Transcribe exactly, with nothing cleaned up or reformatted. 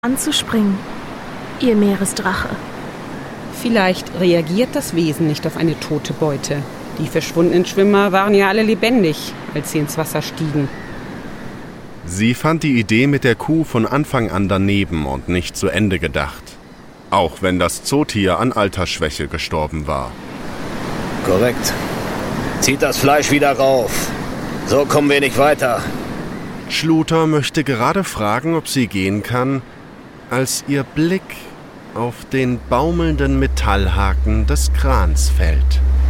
anzuspringen, ihr Meeresdrache. Vielleicht reagiert das Wesen nicht auf eine tote Beute. Die verschwundenen Schwimmer waren ja alle lebendig, als sie ins Wasser stiegen. Sie fand die Idee mit der Kuh von Anfang an daneben und nicht zu Ende gedacht. Auch wenn das Zootier an Altersschwäche gestorben war. Korrekt. Zieht das Fleisch wieder rauf. So kommen wir nicht weiter. Schluter möchte gerade fragen, ob sie gehen kann, als ihr Blick auf den baumelnden Metallhaken des Krans fällt.